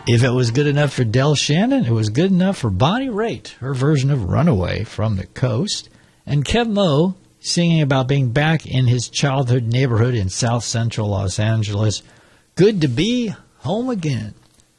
If it was good enough for Del Shannon, it was good enough for Bonnie Raitt, her version of Runaway from the Coast. And Kev Moe singing about being back in his childhood neighborhood in South Central Los Angeles. Good to be home again.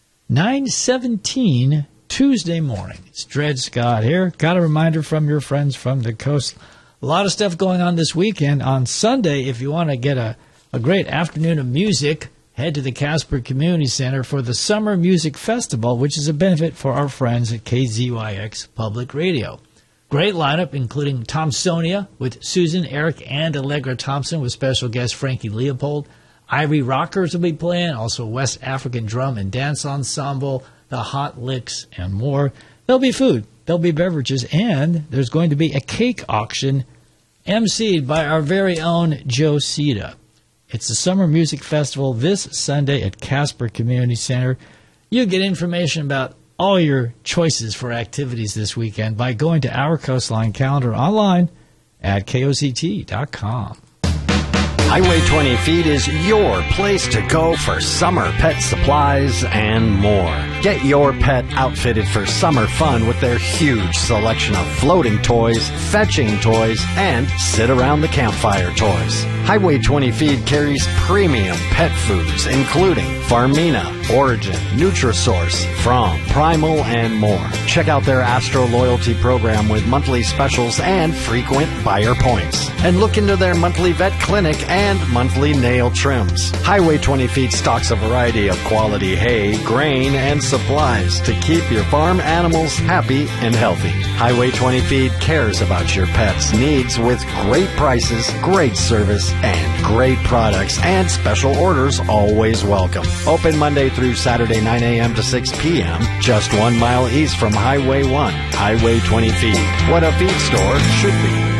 9:17 Tuesday morning. It's Dred Scott here. Got a reminder from your friends from the coast. A lot of stuff going on this weekend. On Sunday, if you want to get a great afternoon of music, head to the Casper Community Center for the Summer Music Festival, which is a benefit for our friends at KZYX Public Radio. Great lineup, including Tom Sonia with Susan, Eric, and Allegra Thompson with special guest Frankie Leopold. Ivory Rockers will be playing, also West African Drum and Dance Ensemble, the Hot Licks, and more. There'll be food, there'll be beverages, and there's going to be a cake auction emceed by our very own Joe Cita. It's the Summer Music Festival this Sunday at Casper Community Center. You get information about all your choices for activities this weekend by going to our Coastline calendar online at KOCT.com. Highway 20 Feet is your place to go for summer pet supplies and more. Get your pet outfitted for summer fun with their huge selection of floating toys, fetching toys, and sit-around the campfire toys. Highway 20 Feed carries premium pet foods, including Farmina, Origin, Nutrisource, From, Primal, and more. Check out their Astro Loyalty program with monthly specials and frequent buyer points. And look into their monthly vet clinic and monthly nail trims. Highway 20 Feet stocks a variety of quality hay, grain, and supplies to keep your farm animals happy and healthy. Highway 20 Feed cares about your pet's needs with great prices, great service, and great products, and special orders always welcome. Open Monday through Saturday, 9 a.m. to 6 p.m., just 1 mile east from Highway 1. Highway 20 Feed. What a feed store should be.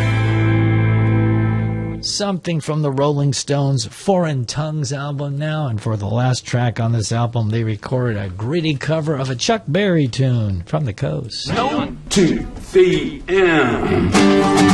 Something from the Rolling Stones' Foreign Tongues album now, and for the last track on this album, they recorded a gritty cover of a Chuck Berry tune from the coast. 1, 2, 3, and...